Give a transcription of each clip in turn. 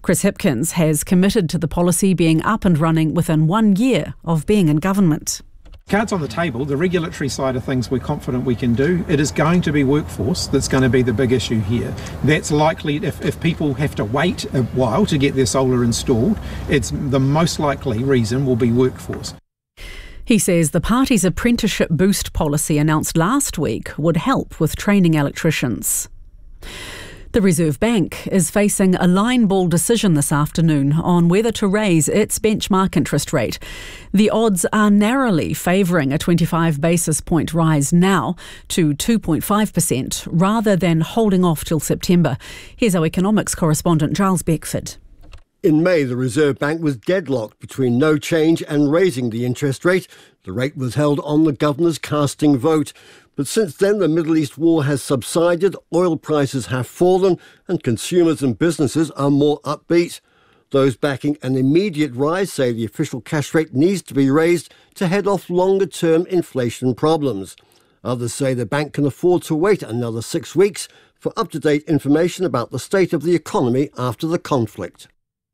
Chris Hipkins has committed to the policy being up and running within 1 year of being in government. Cards on the table, the regulatory side of things we're confident we can do. It is going to be workforce that's going to be the big issue here. That's likely, if people have to wait a while to get their solar installed, it's the most likely reason will be workforce. He says the party's apprenticeship boost policy announced last week would help with training electricians. The Reserve Bank is facing a line ball decision this afternoon on whether to raise its benchmark interest rate. The odds are narrowly favouring a 25 basis point rise now to 2.5% rather than holding off till September. Here's our economics correspondent Giles Beckford. In May, the Reserve Bank was deadlocked between no change and raising the interest rate. The rate was held on the governor's casting vote. But since then, the Middle East war has subsided, oil prices have fallen, and consumers and businesses are more upbeat. Those backing an immediate rise say the official cash rate needs to be raised to head off longer-term inflation problems. Others say the bank can afford to wait another 6 weeks for up-to-date information about the state of the economy after the conflict.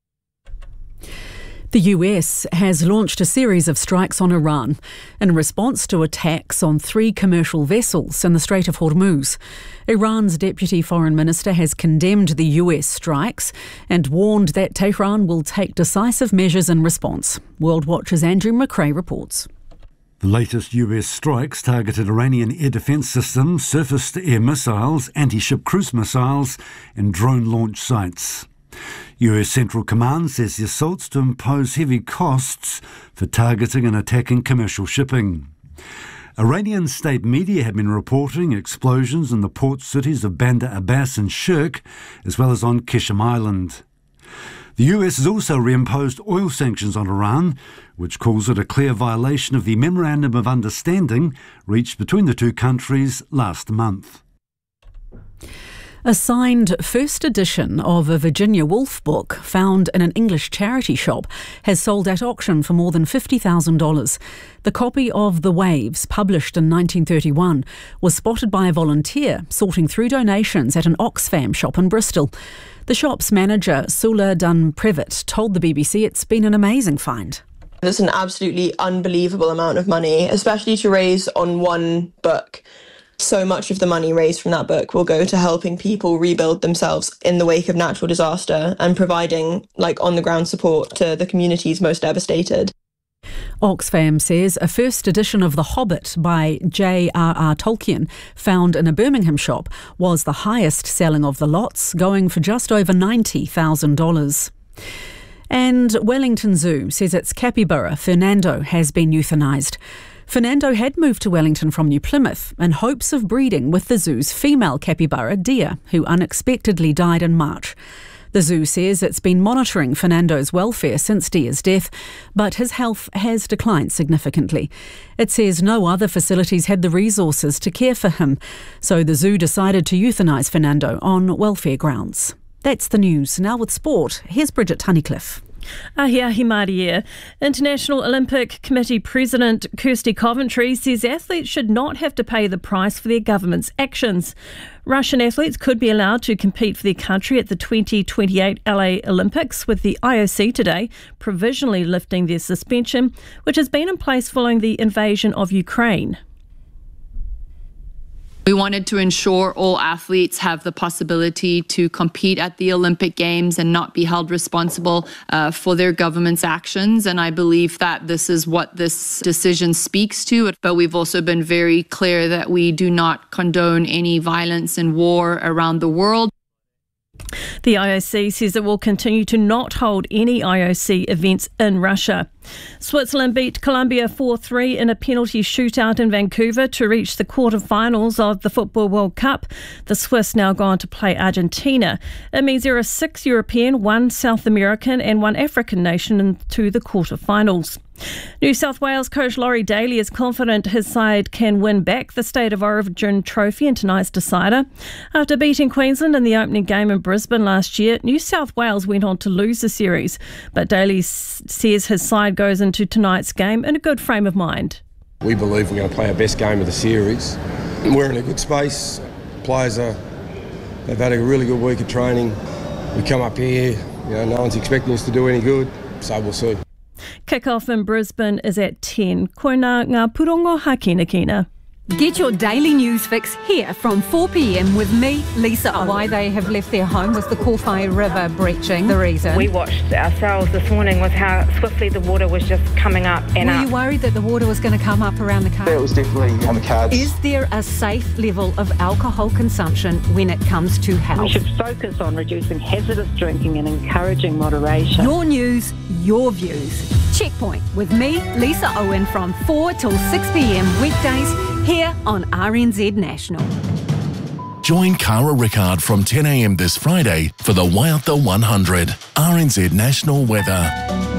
The US has launched a series of strikes on Iran in response to attacks on 3 commercial vessels in the Strait of Hormuz. Iran's Deputy Foreign Minister has condemned the US strikes and warned that Tehran will take decisive measures in response. World Watch's Andrew McRae reports. The latest US strikes targeted Iranian air defence systems, surface-to-air missiles, anti-ship cruise missiles and drone launch sites. US Central Command says the assaults to impose heavy costs for targeting and attacking commercial shipping. Iranian state media have been reporting explosions in the port cities of Bandar Abbas and Shirk, as well as on Qishm Island. The US has also reimposed oil sanctions on Iran, which calls it a clear violation of the Memorandum of Understanding reached between the two countries last month. A signed first edition of a Virginia Woolf book found in an English charity shop has sold at auction for more than $50,000. The copy of The Waves, published in 1931, was spotted by a volunteer sorting through donations at an Oxfam shop in Bristol. The shop's manager, Sula Dunn-Previtt, told the BBC it's been an amazing find. It's an absolutely unbelievable amount of money, especially to raise on one book. So much of the money raised from that book will go to helping people rebuild themselves in the wake of natural disaster and providing on-the-ground support to the communities most devastated. Oxfam says a first edition of The Hobbit by J.R.R. Tolkien, found in a Birmingham shop, was the highest selling of the lots, going for just over $90,000. And Wellington Zoo says its capybara, Fernando, has been euthanised. Fernando had moved to Wellington from New Plymouth in hopes of breeding with the zoo's female capybara, Dia, who unexpectedly died in March. The zoo says it's been monitoring Fernando's welfare since Dia's death, but his health has declined significantly. It says no other facilities had the resources to care for him, so the zoo decided to euthanise Fernando on welfare grounds. That's the news. Now with sport, here's Bridget Tunnicliffe. Ahiahi Maria. International Olympic Committee President Kirsty Coventry says athletes should not have to pay the price for their government's actions. Russian athletes could be allowed to compete for their country at the 2028 LA Olympics, with the IOC today provisionally lifting their suspension, which has been in place following the invasion of Ukraine. We wanted to ensure all athletes have the possibility to compete at the Olympic Games and not be held responsible for their government's actions. And I believe that this is what this decision speaks to. But we've also been very clear that we do not condone any violence and war around the world. The IOC says it will continue to not hold any IOC events in Russia. Switzerland beat Colombia 4-3 in a penalty shootout in Vancouver to reach the quarterfinals of the Football World Cup. The Swiss now go on to play Argentina. It means there are 6 European, 1 South American and 1 African nation into the quarterfinals. New South Wales coach Laurie Daly is confident his side can win back the State of Origin trophy in tonight's decider. After beating Queensland in the opening game in Brisbane last year, New South Wales went on to lose the series, but Daly says his side goes into tonight's game in a good frame of mind. We believe we're going to play our best game of the series. We're in a good space. Players they've had a really good week of training. We come up here, No one's expecting us to do any good, so we'll see. Kick-off in Brisbane is at 10. Koina ngā purongo hakina kina. Get your daily news fix here from 4 p.m. with me, Lisa Owen. Why they have left their home was the Kōwhai River breaching. The reason. We watched ourselves this morning with how swiftly the water was just coming up and up. Were you worried that the water was going to come up around the car? That was definitely on the cards. Is there a safe level of alcohol consumption when it comes to health? We should focus on reducing hazardous drinking and encouraging moderation. Your news, your views. Checkpoint with me, Lisa Owen, from 4 till 6 p.m. weekdays here on RNZ National. Join Cara Rickard from 10 a.m. this Friday for the Waiata 100 RNZ National Weather.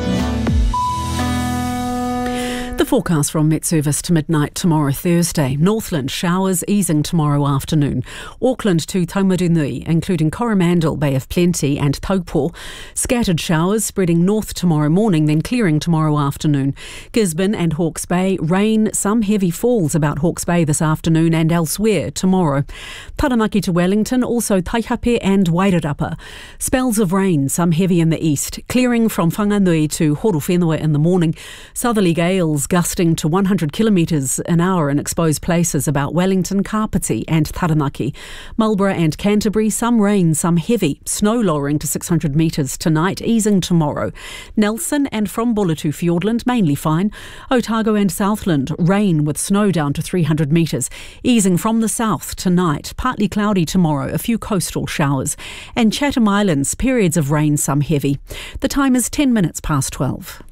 The forecast from Met Service to midnight tomorrow Thursday. Northland showers easing tomorrow afternoon. Auckland to Taumarunui, including Coromandel, Bay of Plenty and Taupo. Scattered showers spreading north tomorrow morning, then clearing tomorrow afternoon. Gisborne and Hawke's Bay, rain, some heavy falls about Hawke's Bay this afternoon and elsewhere tomorrow. Taranaki to Wellington, also Taihape and Wairarapa. Spells of rain, some heavy in the east. Clearing from Whanganui to Horowhenua in the morning. Southerly gales gusting to 100 kilometres an hour in exposed places about Wellington, Kapiti and Taranaki. Marlborough and Canterbury, some rain, some heavy. Snow lowering to 600 metres tonight, easing tomorrow. Nelson and from Buller to Fiordland, mainly fine. Otago and Southland, rain with snow down to 300 metres. Easing from the south tonight, partly cloudy tomorrow, a few coastal showers. And Chatham Islands, periods of rain, some heavy. The time is 10 minutes past 12.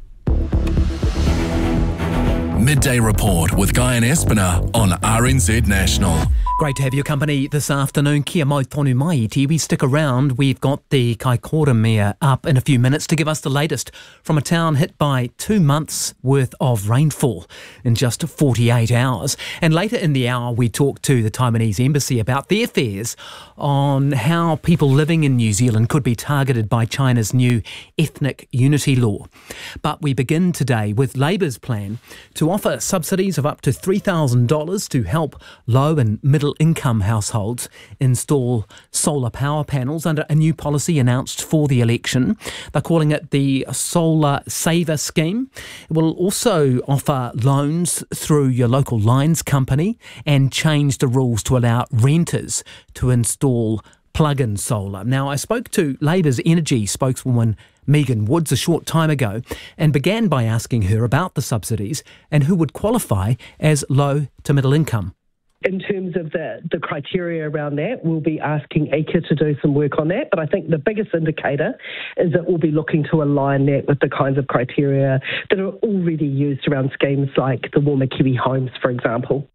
Midday Report with Guy and Espiner on RNZ National. Great to have your company this afternoon. Kia mau tonu mai iti. We stick around. We've got the Kaikoura Mea up in a few minutes to give us the latest from a town hit by 2 months worth of rainfall in just 48 hours. And later in the hour, we talk to the Taiwanese Embassy about their fears on how people living in New Zealand could be targeted by China's new ethnic unity law. But we begin today with Labour's plan to offer subsidies of up to $3,000 to help low and middle-income households install solar power panels under a new policy announced for the election. They're calling it the Solar Saver Scheme. It will also offer loans through your local lines company and change the rules to allow renters to install plug-in solar. Now, I spoke to Labour's energy spokeswoman Megan Woods a short time ago and began by asking her about the subsidies and who would qualify as low to middle income. In terms of the criteria around that, we'll be asking EECA to do some work on that. But I think the biggest indicator is that we'll be looking to align that with the kinds of criteria that are already used around schemes like the Warmer Kiwi Homes, for example.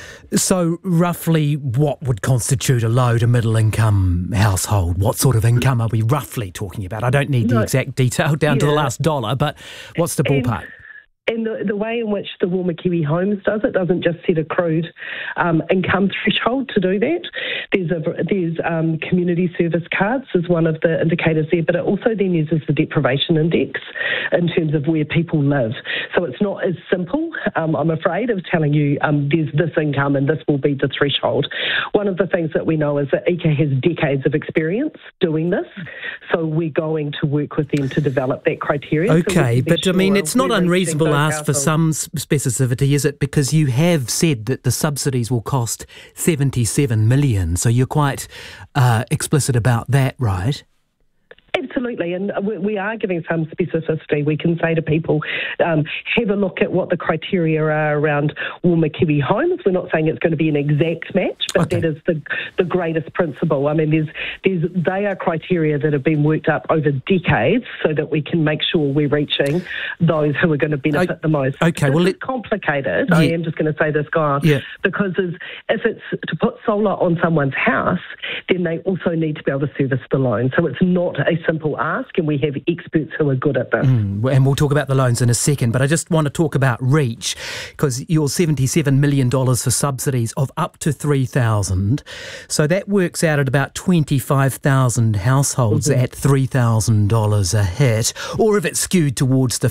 So roughly what would constitute a low to middle income household? What sort of income are we roughly talking about? I don't need the exact detail down to the last dollar, but what's the ballpark? And the way in which the Warmer Kiwi Homes does it doesn't just set a crude income threshold to do that. There's community service cards as one of the indicators there, but it also then uses the deprivation index in terms of where people live. So it's not as simple, I'm afraid, of telling you there's this income and this will be the threshold. One of the things that we know is that EECA has decades of experience doing this, so we're going to work with them to develop that criteria. Okay, but I mean, it's not unreasonable to ask for some specificity, is it? Because you have said that the subsidies will cost $77 million, so you're quite explicit about that, right? Absolutely, and we are giving some specificity. We can say to people, have a look at what the criteria are around Warmer Kiwi Homes. We're not saying it's going to be an exact match, but that is the greatest principle. I mean, they are criteria that have been worked up over decades so that we can make sure we're reaching those who are going to benefit the most. Okay, well, it's complicated. Yeah. I am just going to say this, Guy, because if it's to put solar on someone's house, then they also need to be able to service the loan. So it's not a simple ask, and we have experts who are good at this. And we'll talk about the loans in a second, but I just want to talk about REACH, because you're $77 million for subsidies of up to $3,000. So that works out at about 25,000 households at $3,000 a hit, or if it's skewed towards the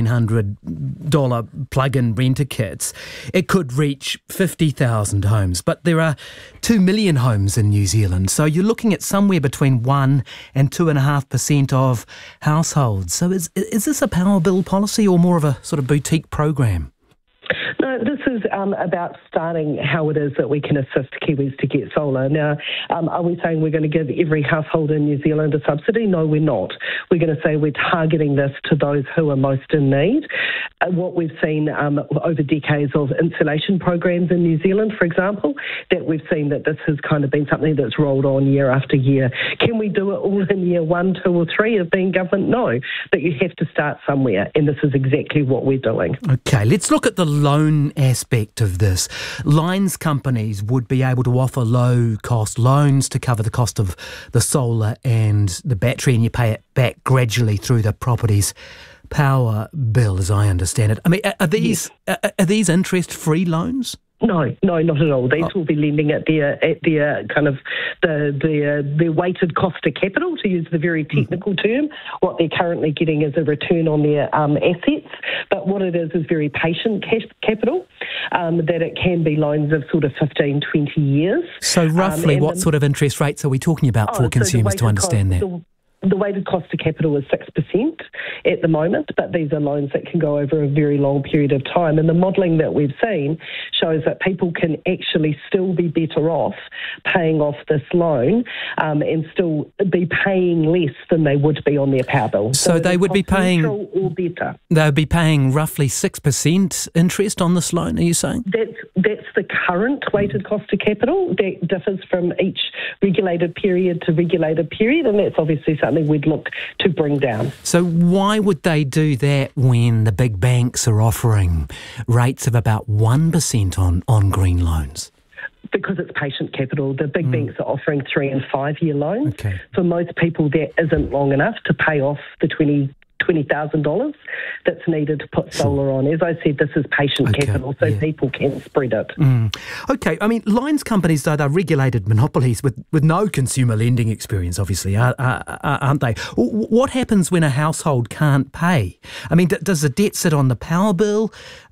$1,500 plug-in renter kits, it could reach 50,000 homes. But there are 2 million homes in New Zealand, so you're looking at somewhere between 1 and 2.5% 6% of households. So is this a power bill policy or more of a sort of boutique program? No, this is about starting how it is that we can assist Kiwis to get solar. Now, are we saying we're going to give every household in New Zealand a subsidy? No, we're not. We're going to say we're targeting this to those who are most in need. What we've seen over decades of insulation programs in New Zealand, for example, that we've seen that this has kind of been something that's rolled on year after year. Can we do it all in year 1, 2 or 3 of being government? No, but you have to start somewhere, and this is exactly what we're doing. Okay, let's look at the loan aspect of this. Lines companies would be able to offer low-cost loans to cover the cost of the solar and the battery, and you pay it back gradually through the property's power bill, as I understand it. I mean, are these interest-free loans? No, not at all. These will be lending at their kind of their weighted cost of capital, to use the very technical term. What they're currently getting is a return on their assets, but what it is very patient capital, that it can be loans of sort of 15, 20 years. So roughly what sort of interest rates are we talking about for consumers to understand that? The weighted cost of capital is 6% at the moment, but these are loans that can go over a very long period of time. And the modelling that we've seen shows that people can actually still be better off paying off this loan and still be paying less than they would be on their power bill. So they would be paying, or better. They would be paying roughly 6% interest on this loan, are you saying? That's the current weighted cost of capital. That differs from each regulated period to regulated period, and that's obviously something we'd look to bring down. So why would they do that when the big banks are offering rates of about 1% on green loans? Because it's patient capital. The big banks are offering 3 and 5 year loans. Okay. For most people, that isn't long enough to pay off the $20,000 that's needed to put solar on. As I said, this is patient capital, so people can spread it. Okay, I mean, lines companies, though, they're regulated monopolies with no consumer lending experience, obviously, aren't they? What happens when a household can't pay? I mean, does the debt sit on the power bill?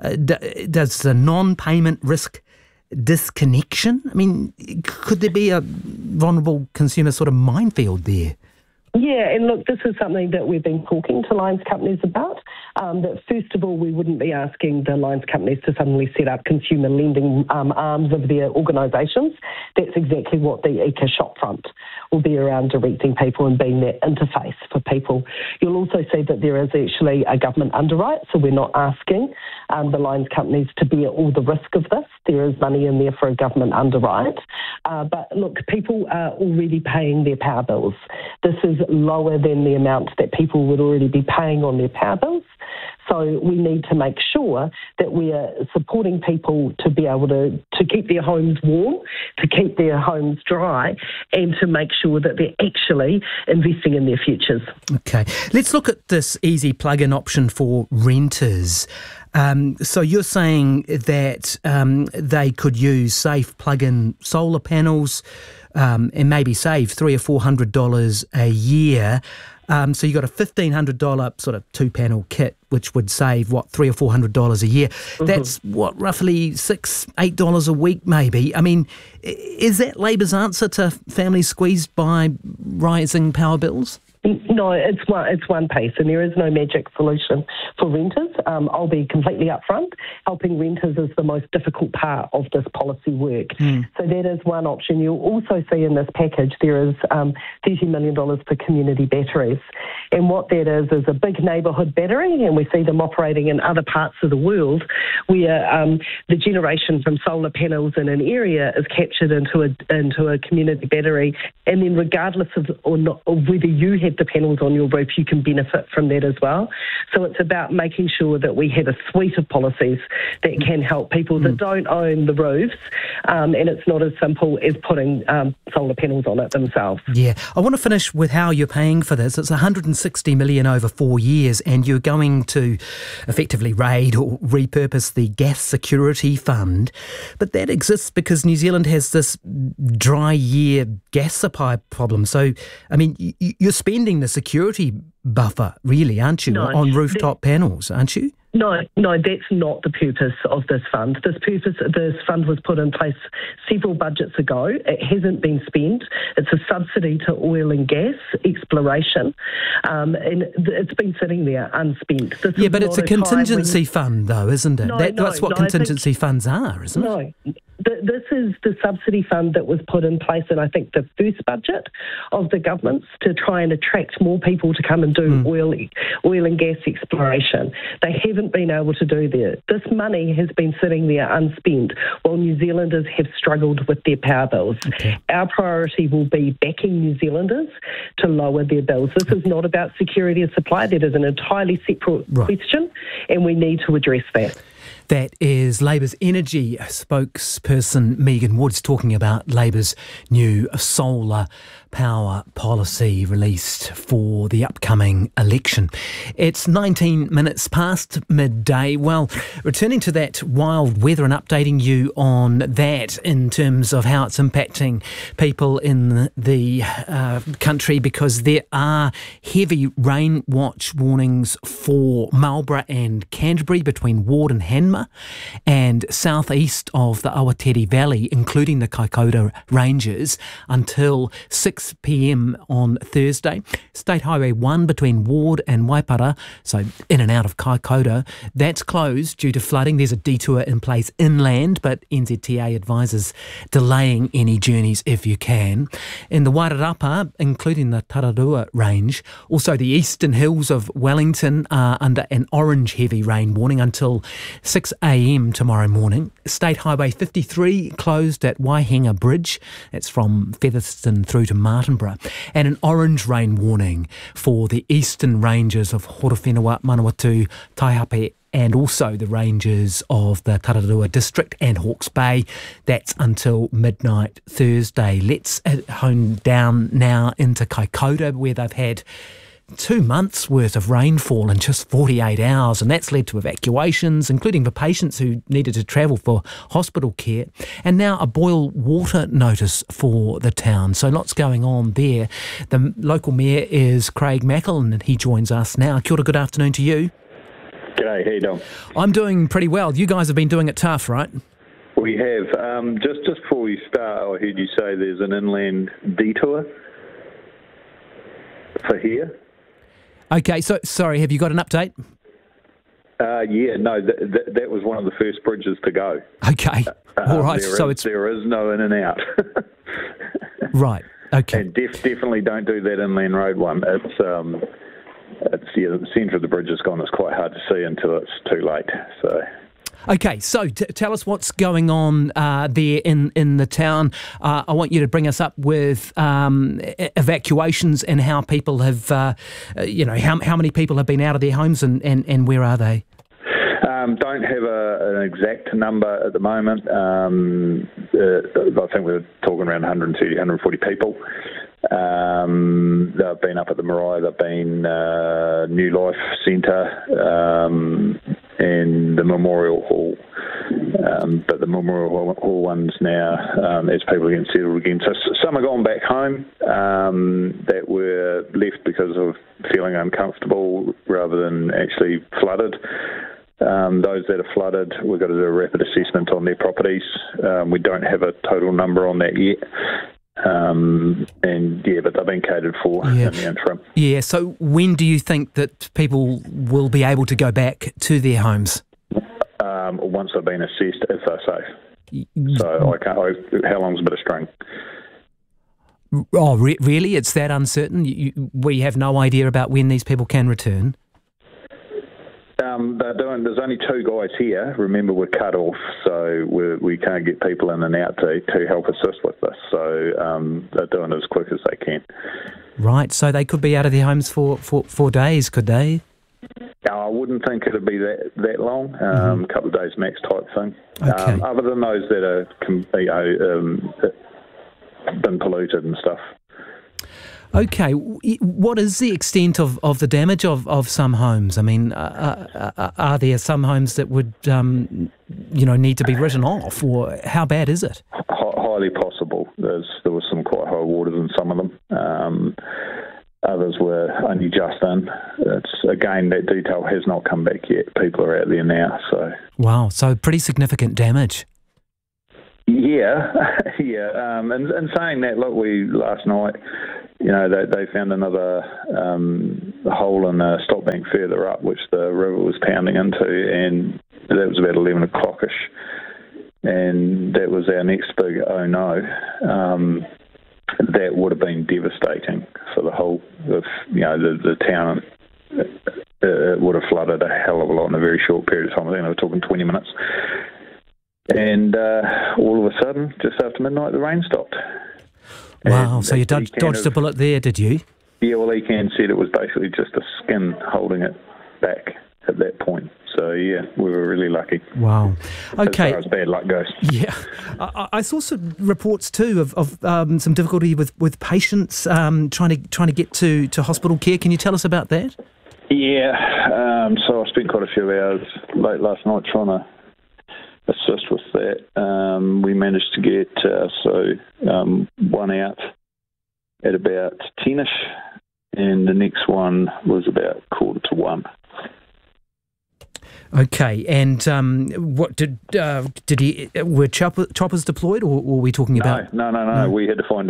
Does the non-payment risk disconnection? I mean, could there be a vulnerable consumer sort of minefield there? Yeah, and look, this is something that we've been talking to lines companies about. That first of all, we wouldn't be asking the lines companies to suddenly set up consumer lending arms of their organisations. That's exactly what the Eco Shopfront will be around, directing people and being that interface for people. You'll also see that there is actually a government underwrite, so we're not asking the lines companies to bear all the risk of this. There is money in there for a government underwrite. But look, people are already paying their power bills. This is lower than the amount that people would already be paying on their power bills. So we need to make sure that we are supporting people to be able to keep their homes warm, to keep their homes dry, and to make sure that they're actually investing in their futures. Okay, let's look at this easy plug-in option for renters. So you're saying that they could use safe plug-in solar panels and maybe save $300 or $400 a year. So you got a $1,500 sort of 2-panel kit, which would save, $300 or $400 a year. That's, roughly $6-8 a week maybe. I mean, is that Labour's answer to families squeezed by rising power bills? No, it's one piece, and there is no magic solution for renters. I'll be completely upfront. Helping renters is the most difficult part of this policy work. So that is one option. You'll also see in this package there is $30 million for community batteries. And what that is a big neighbourhood battery, and we see them operating in other parts of the world where the generation from solar panels in an area is captured into a community battery, and then regardless of whether you have the panels on your roof, you can benefit from that as well. So it's about making sure that we have a suite of policies that can help people that don't own the roofs, and it's not as simple as putting solar panels on it themselves. Yeah, I want to finish with how you're paying for this. It's $160 million over 4 years, and you're going to effectively raid or repurpose the gas security fund. But that exists because New Zealand has this dry year gas supply problem. So, I mean, you're spending the security buffer, really, aren't you, on rooftop panels, aren't you? No, that's not the purpose of this fund. This fund was put in place several budgets ago. It hasn't been spent. It's a subsidy to oil and gas exploration, and it's been sitting there unspent. But it's a contingency fund, though, isn't it? That's what contingency funds are, isn't it? No. This is the subsidy fund that was put in place in, I think, the first budget of the government's to try and attract more people to come and do oil and gas exploration. They haven't been able to do that. This money has been sitting there unspent while New Zealanders have struggled with their power bills. Okay. Our priority will be backing New Zealanders to lower their bills. This is not about security of supply. That is an entirely separate question, and we need to address that. That is Labour's energy spokesperson Megan Woods talking about Labour's new solar power policy released for the upcoming election. It's 19 minutes past midday. Well, returning to that wild weather and updating you on that in terms of how it's impacting people in the country, because there are heavy rain watch warnings for Marlborough and Canterbury between Ward and Hanmer, and southeast of the Awatere Valley, including the Kaikoura Ranges, until 6 p.m. on Thursday. State Highway 1 between Ward and Waipara, so in and out of Kaikoura, that's closed due to flooding. There's a detour in place inland, but NZTA advises delaying any journeys if you can. In the Wairarapa, including the Tararua Range, also the eastern hills of Wellington are under an orange heavy rain warning until 6 a.m. tomorrow morning. State Highway 53 closed at Waihenga Bridge. That's from Featherston through to Martinborough. And an orange rain warning for the eastern ranges of Horowhenua, Manawatu, Taihape, and also the ranges of the Tararua District and Hawke's Bay. That's until midnight Thursday. Let's hone down now into Kaikoura, where they've had 2 months worth of rainfall in just 48 hours, and that's led to evacuations, including for patients who needed to travel for hospital care, and now a boil water notice for the town. So lots going on there. The local mayor is Craig Macklin, and he joins us now. Kia ora, good afternoon to you. G'day, how you doing? I'm doing pretty well. You guys have been doing it tough, right? We have. Just before we start, I heard you say there's an inland detour for here. Okay, so sorry, have you got an update? That was one of the first bridges to go. Okay, all right. There is no in and out. Right. Okay. And definitely don't do that inland road one. It's the centre of the bridge is gone. It's quite hard to see until it's too late. So. Okay, so tell us what's going on there in the town. I want you to bring us up with evacuations and how people have, how many people have been out of their homes and where are they? Don't have an exact number at the moment. I think we're talking around 130, 140 people. They've been up at the Marae, they've been New Life Centre and the Memorial Hall. But the Memorial Hall one's now, as people get settled again. So some are gone back home that were left because of feeling uncomfortable rather than actually flooded. Those that are flooded, we've got to do a rapid assessment on their properties. We don't have a total number on that yet. But they've been catered for in the interim. Yeah, so when do you think that people will be able to go back to their homes? Once they've been assessed, if they're safe. So how long's a bit of string? Oh, really? It's that uncertain? We have no idea about when these people can return? There's only 2 guys here. Remember, we're cut off, so we can't get people in and out to help assist with this. So they're doing it as quick as they can. Right, so they could be out of their homes for 4 days, could they? I wouldn't think it'd be that long. A couple of days max type thing. Okay. Other than those that are been polluted and stuff. Okay, what is the extent of the damage of some homes? I mean, are there some homes that would, need to be written off, or how bad is it? Highly possible. There was some quite high waters in some of them. Others were only just in. It's, again, that detail has not come back yet. People are out there now. So wow, so pretty significant damage. Yeah, yeah. And saying that, look, last night, they found another hole in a stock bank further up, which the river was pounding into, and that was about 11 o'clock-ish. And that was our next big oh no. That would have been devastating for the whole of, the town. It would have flooded a hell of a lot in a very short period of time. I think they were talking 20 minutes. And all of a sudden, just after midnight, the rain stopped. Wow, so you dodged a bullet there, did you? Yeah, well, Ecan said it was basically just a skin holding it back at that point. So, yeah, we were really lucky. Wow. Okay. As far as bad luck goes. Yeah. I saw some reports, too, of some difficulty with patients trying to get to hospital care. Can you tell us about that? Yeah. So I spent quite a few hours late last night trying to assist with that. We managed to get one out at about 10ish, and the next one was about 1:45. Okay, and what were choppers deployed, or were we talking about? No. We had to find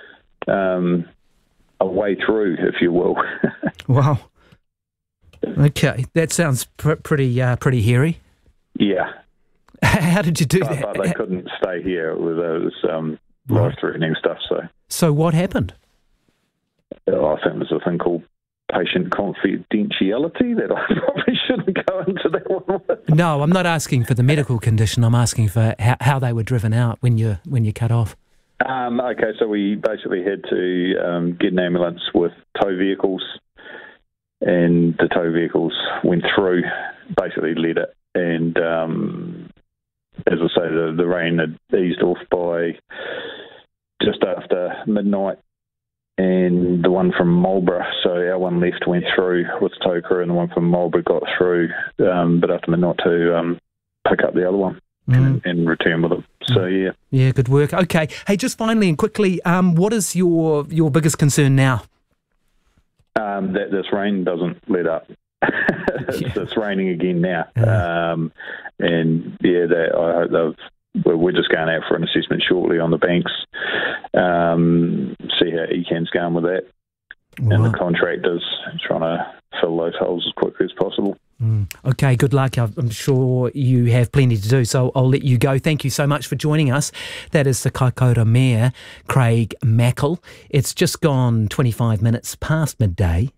a way through, if you will. Wow. Okay, that sounds pretty hairy. Yeah. How did you do that? But they couldn't stay here. It was life-threatening stuff. So what happened? I think there's a thing called patient confidentiality that I probably shouldn't go into that one with. No, I'm not asking for the medical condition. I'm asking for how they were driven out when you cut off. Okay, so we basically had to get an ambulance with tow vehicles, and the tow vehicles went through, basically led it, and as I say, the rain had eased off by just after midnight, and the one from Marlborough, so our one left went through with the tow crew, and the one from Marlborough got through, but after midnight to pick up the other one and return with them. So, yeah. Yeah, good work. Okay. Hey, just finally and quickly, what is your biggest concern now? That this rain doesn't let up. It's raining again now. And yeah, I hope we're just going out for an assessment shortly on the banks, see how Ecan's going with that. Wow. And the contractors trying to fill those holes as quickly as possible. Okay, good luck. I'm sure you have plenty to do, so I'll let you go. Thank you so much for joining us. That is the Kaikoura Mayor, Craig Mackle. It's just gone 25 minutes past midday.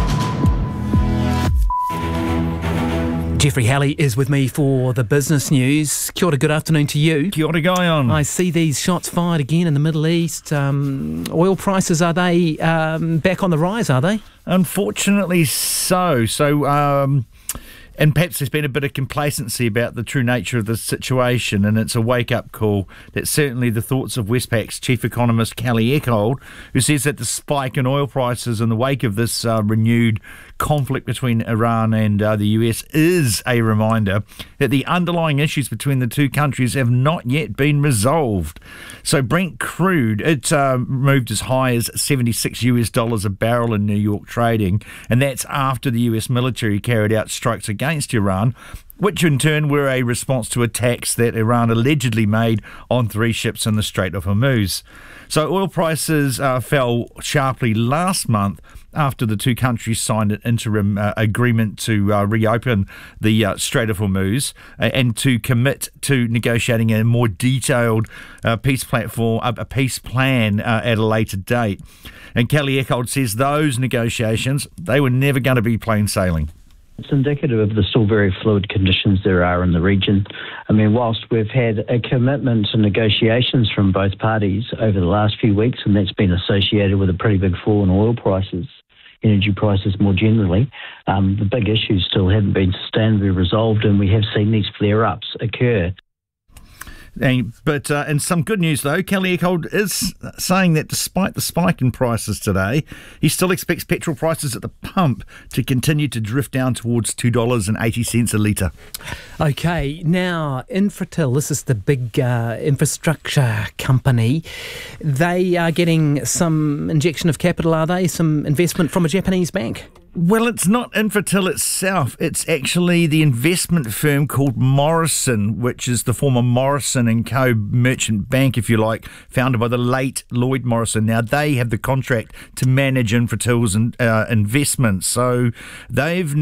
Jeffrey Halley is with me for the business news. Kia ora, good afternoon to you. Kia ora, Guyon. I see these shots fired again in the Middle East. Oil prices, are they back on the rise, are they? Unfortunately so. And perhaps there's been a bit of complacency about the true nature of the situation, and it's a wake-up call. That's certainly the thoughts of Westpac's chief economist, Kelly Eckold, who says that the spike in oil prices in the wake of this renewed conflict between Iran and the US is a reminder that the underlying issues between the two countries have not yet been resolved. So Brent crude, it moved as high as $76 a barrel in New York trading, and that's after the US military carried out strikes against Iran, which in turn were a response to attacks that Iran allegedly made on 3 ships in the Strait of Hormuz. So oil prices fell sharply last month after the two countries signed an interim agreement to reopen the Strait of Hormuz and to commit to negotiating a more detailed peace plan at a later date. And Kelly Eckold says those negotiations, they were never going to be plain sailing. It's indicative of the still very fluid conditions there are in the region. I mean, whilst we've had a commitment to negotiations from both parties over the last few weeks, and that's been associated with a pretty big fall in oil prices, energy prices more generally, the big issues still haven't been sustainably resolved, and we have seen these flare-ups occur. But in some good news, though, Kelly Eckhold is saying that despite the spike in prices today, he still expects petrol prices at the pump to continue to drift down towards $2.80 a litre. OK, now Infratil, this is the big infrastructure company. They are getting some injection of capital, are they? Some investment from a Japanese bank? Well, it's not Infratil itself. It's actually the investment firm called Morrison, which is the former Morrison & Co. merchant bank, if you like, founded by the late Lloyd Morrison. Now, they have the contract to manage Infratil's investments. So they've